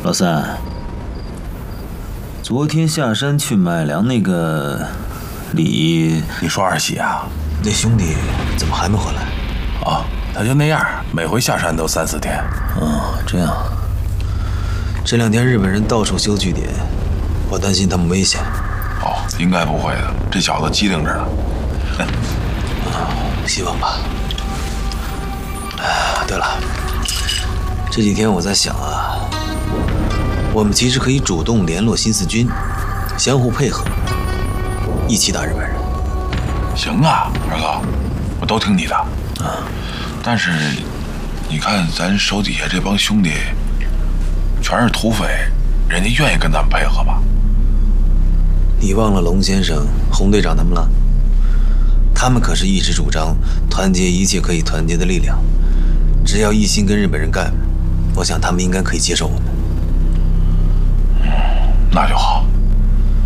老三，昨天下山去买粮那个李， 你说二喜啊？ 那兄弟怎么还没回来？ 啊，他就那样，每回下山都3、4天。 哦，这样。这2天日本人到处修据点，我担心他们危险。 哦，应该不会的，这小子机灵着呢。 希望吧。对了，这几天我在想啊，我们其实可以主动联络新四军，相互配合，一起打日本人。 行啊，二哥，我都听你的。但是你看咱手底下这帮兄弟全是土匪，人家愿意跟咱们配合吗？ 你忘了龙先生、洪队长他们了？他们可是一直主张团结一切可以团结的力量，只要一心跟日本人干，我想他们应该可以接受我们。 那就好。